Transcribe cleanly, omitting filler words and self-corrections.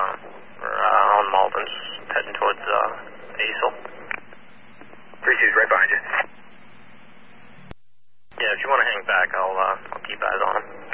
We're on Malden, heading towards Acel. 3-2's right behind you. Yeah, if you want to hang back, I'll keep eyes on him.